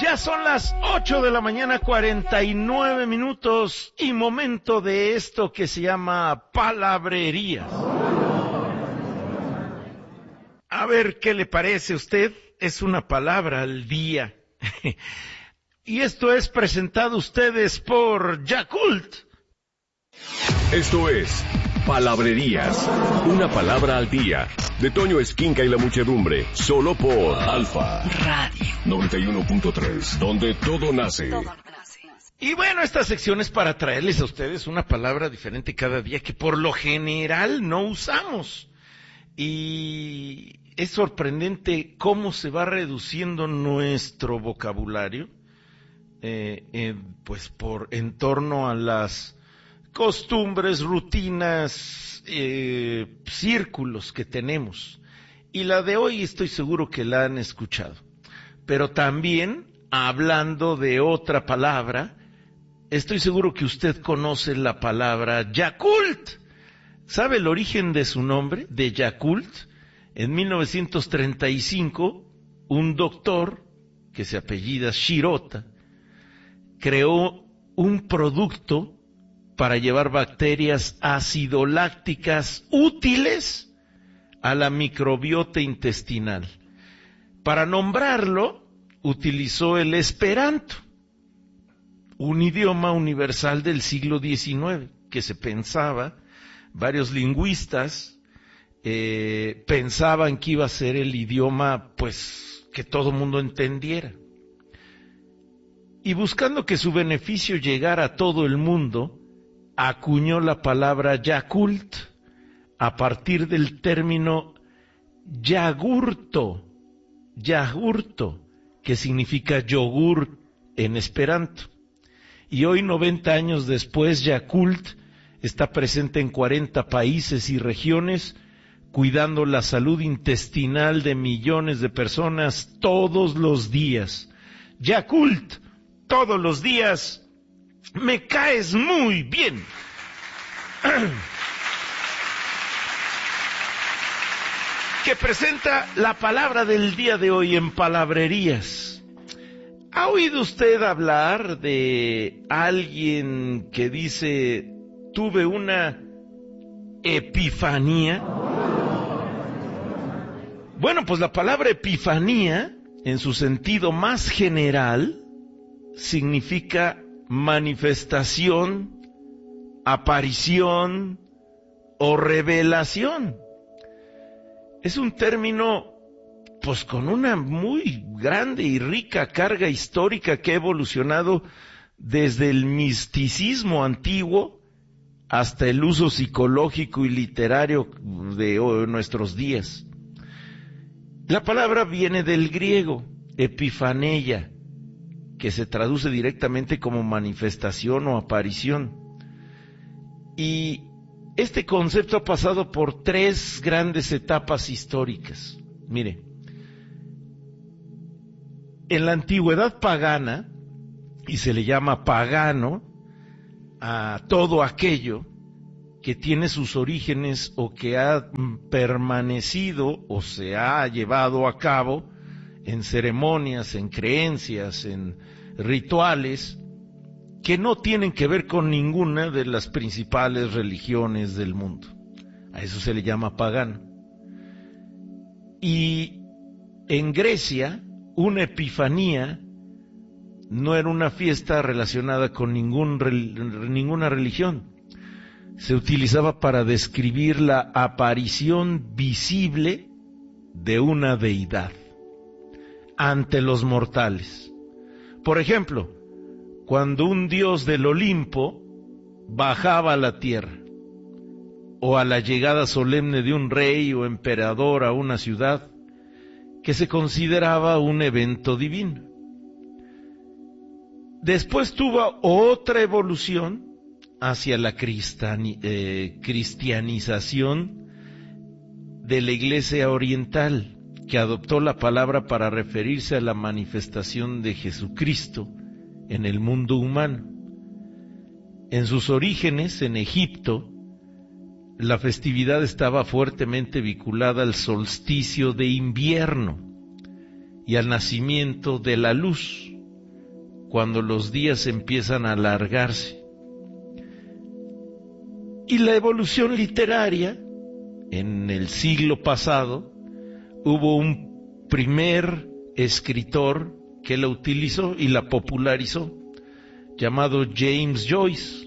Ya son las 8 de la mañana, 49 minutos, y momento de esto que se llama palabrerías. A ver, ¿qué le parece a usted? Es una palabra al día. Y esto es presentado a ustedes por Yakult. Esto es Palabrerías, una palabra al día, de Toño Esquinca y la muchedumbre, solo por Alfa Radio 91.3, donde todo nace. Y bueno, esta sección es para traerles a ustedes una palabra diferente cada día que por lo general no usamos. Y es sorprendente cómo se va reduciendo nuestro vocabulario, pues en torno a las costumbres, rutinas, círculos que tenemos. Y la de hoy estoy seguro que la han escuchado. Pero también, hablando de otra palabra, estoy seguro que usted conoce la palabra Yakult. ¿Sabe el origen de su nombre, de Yakult? En 1935, un doctor, que se apellida Shirota, creó un producto para llevar bacterias acidolácticas útiles a la microbiota intestinal. Para nombrarlo, utilizó el Esperanto, un idioma universal del siglo XIX, que se pensaba, varios lingüistas pensaban que iba a ser el idioma, pues, que todo mundo entendiera. Y buscando que su beneficio llegara a todo el mundo, acuñó la palabra Yakult a partir del término yagurto, que significa yogur en esperanto. Y hoy, 90 años después, Yakult está presente en 40 países y regiones, cuidando la salud intestinal de millones de personas todos los días. Yakult, todos los días, me caes muy bien. Que presenta la palabra del día de hoy en Palabrerías. ¿Ha oído usted hablar de alguien que dice, tuve una epifanía? Bueno, pues la palabra epifanía, en su sentido más general, significa manifestación, aparición o revelación. Es un término, pues, con una muy grande y rica carga histórica que ha evolucionado desde el misticismo antiguo hasta el uso psicológico y literario de nuestros días. La palabra viene del griego, epifaneia, que se traduce directamente como manifestación o aparición. Y este concepto ha pasado por 3 grandes etapas históricas. Mire, en la antigüedad pagana, y se le llama pagano a todo aquello que tiene sus orígenes o que ha permanecido o se ha llevado a cabo en ceremonias, en creencias, en rituales que no tienen que ver con ninguna de las principales religiones del mundo. A eso se le llama pagano. Y en Grecia, una epifanía no era una fiesta relacionada con ninguna religión. Se utilizaba para describir la aparición visible de una deidad ante los mortales. Por ejemplo, cuando un dios del Olimpo bajaba a la tierra, o a la llegada solemne de un rey o emperador a una ciudad, que se consideraba un evento divino. Después tuvo otra evolución hacia la cristianización de la Iglesia oriental, que adoptó la palabra para referirse a la manifestación de Jesucristo en el mundo humano. En sus orígenes, en Egipto, la festividad estaba fuertemente vinculada al solsticio de invierno y al nacimiento de la luz, cuando los días empiezan a alargarse. Y la evolución literaria, en el siglo pasado, hubo un primer escritor que la utilizó y la popularizó, llamado James Joyce,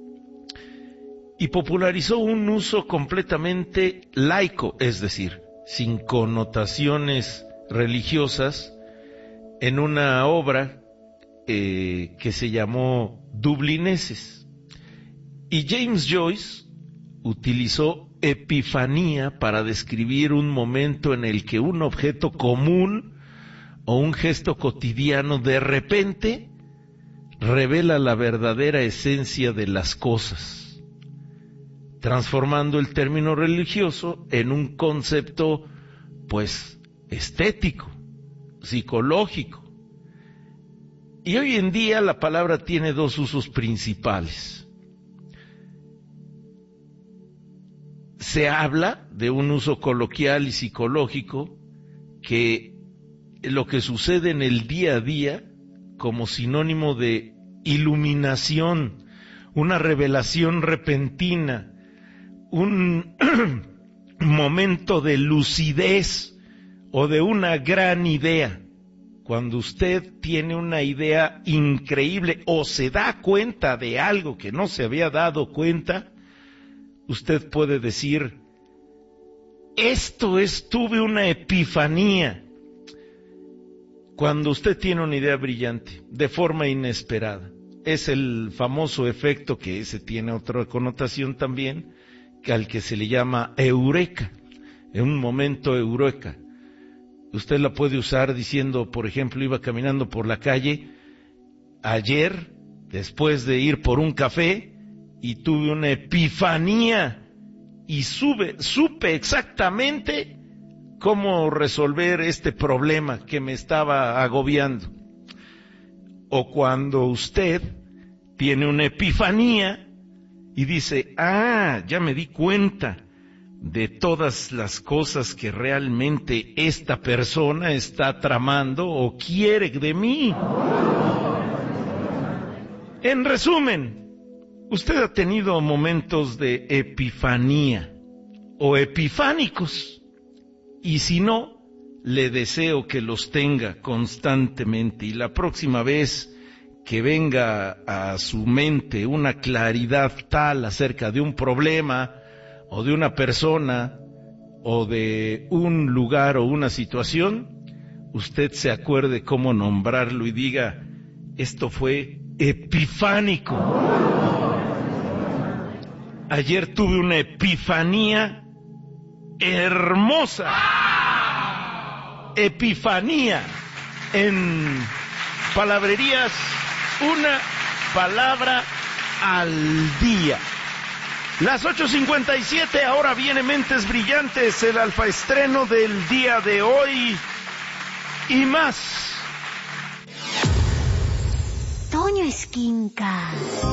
y popularizó un uso completamente laico, es decir, sin connotaciones religiosas, en una obra que se llamó Dublineses. Y James Joyce utilizó epifanía para describir un momento en el que un objeto común o un gesto cotidiano de repente revela la verdadera esencia de las cosas, transformando el término religioso en un concepto, pues, estético, psicológico. Y hoy en día la palabra tiene dos usos principales. Se habla de un uso coloquial y psicológico, que lo que sucede en el día a día como sinónimo de iluminación, una revelación repentina, un momento de lucidez o de una gran idea. Cuando usted tiene una idea increíble o se da cuenta de algo que no se había dado cuenta, usted puede decir, tuve una epifanía. Cuando usted tiene una idea brillante, de forma inesperada, es el famoso efecto, que ese tiene otra connotación también, al que se le llama eureka, en un momento eureka. Usted la puede usar diciendo, por ejemplo, iba caminando por la calle ayer, después de ir por un café, y tuve una epifanía, y supe exactamente cómo resolver este problema que me estaba agobiando. O cuando usted tiene una epifanía y dice, ya me di cuenta de todas las cosas que realmente esta persona está tramando o quiere de mí. En resumen, usted ha tenido momentos de epifanía o epifánicos. Y si no, le deseo que los tenga constantemente, y la próxima vez que venga a su mente una claridad tal acerca de un problema, o de una persona, o de un lugar o una situación, usted se acuerde cómo nombrarlo y diga, esto fue epifánico. Ayer tuve una epifanía hermosa. Epifanía. En palabrerías, una palabra al día. Las 8:57, ahora viene Mentes Brillantes, el alfaestreno del día de hoy y más. Toño Esquinca.